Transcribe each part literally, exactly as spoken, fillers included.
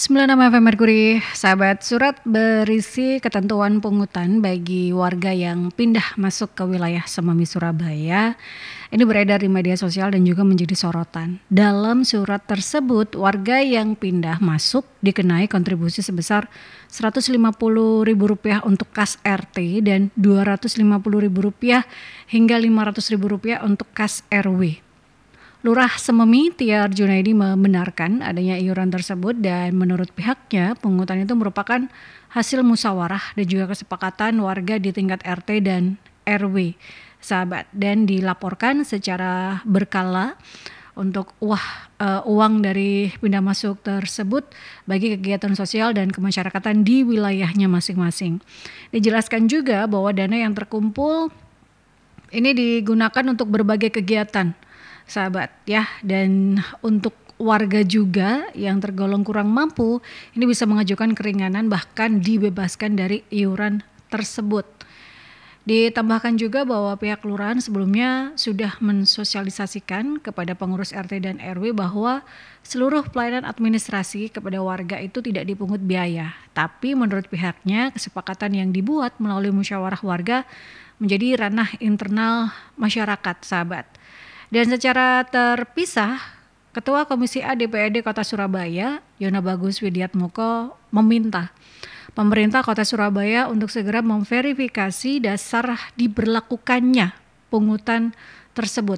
sembilan puluh enam F M Merkuri, sahabat, surat berisi ketentuan pungutan bagi warga yang pindah masuk ke wilayah Sememi Surabaya. Ini beredar di media sosial dan juga menjadi sorotan. Dalam surat tersebut, warga yang pindah masuk dikenai kontribusi sebesar seratus lima puluh ribu rupiah untuk kas R T dan dua ratus lima puluh ribu rupiah hingga lima ratus ribu rupiah untuk kas R W. Lurah Sememi Tiar Junaidi membenarkan adanya iuran tersebut dan menurut pihaknya pungutan itu merupakan hasil musyawarah dan juga kesepakatan warga di tingkat R T dan R W, sahabat, dan dilaporkan secara berkala untuk wah, uh, uang dari pindah masuk tersebut bagi kegiatan sosial dan kemasyarakatan di wilayahnya masing-masing. Dijelaskan juga bahwa dana yang terkumpul ini digunakan untuk berbagai kegiatan, sahabat, ya, dan untuk warga juga yang tergolong kurang mampu ini bisa mengajukan keringanan bahkan dibebaskan dari iuran tersebut. Ditambahkan juga bahwa pihak kelurahan sebelumnya sudah mensosialisasikan kepada pengurus R T dan R W bahwa seluruh pelayanan administrasi kepada warga itu tidak dipungut biaya. Tapi menurut pihaknya kesepakatan yang dibuat melalui musyawarah warga menjadi ranah internal masyarakat, sahabat. Dan secara terpisah, Ketua Komisi A D P R D Kota Surabaya, Yona Bagus Widiatmoko, meminta pemerintah Kota Surabaya untuk segera memverifikasi dasar diberlakukannya pungutan tersebut.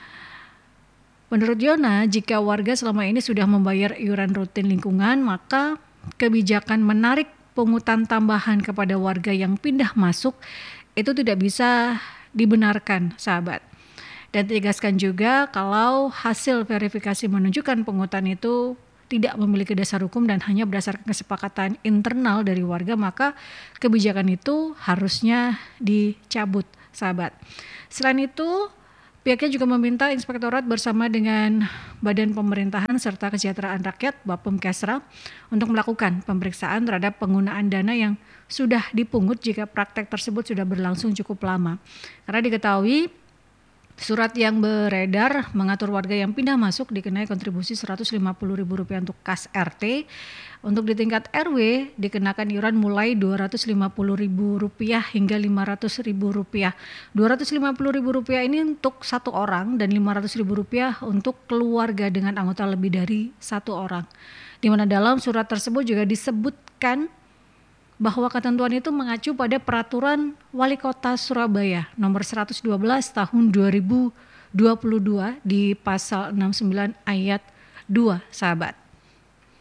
Menurut Yona, jika warga selama ini sudah membayar iuran rutin lingkungan, maka kebijakan menarik pungutan tambahan kepada warga yang pindah masuk itu tidak bisa dibenarkan, sahabat. Dan ditegaskan juga kalau hasil verifikasi menunjukkan pungutan itu tidak memiliki dasar hukum dan hanya berdasarkan kesepakatan internal dari warga, maka kebijakan itu harusnya dicabut, sahabat. Selain itu, pihaknya juga meminta Inspektorat bersama dengan Badan Pemerintahan serta Kesejahteraan Rakyat Bapemkesra untuk melakukan pemeriksaan terhadap penggunaan dana yang sudah dipungut jika praktek tersebut sudah berlangsung cukup lama. Karena diketahui surat yang beredar mengatur warga yang pindah masuk dikenai kontribusi seratus lima puluh ribu rupiah untuk kas R T. Untuk di tingkat R W dikenakan iuran mulai dua ratus lima puluh ribu rupiah hingga lima ratus ribu rupiah. dua ratus lima puluh ribu rupiah ini untuk satu orang dan lima ratus ribu rupiah untuk keluarga dengan anggota lebih dari satu orang. Di mana dalam surat tersebut juga disebutkan bahwa ketentuan itu mengacu pada Peraturan Wali Kota Surabaya nomor seratus dua belas tahun dua ribu dua puluh dua di pasal enam puluh sembilan ayat dua, sahabat.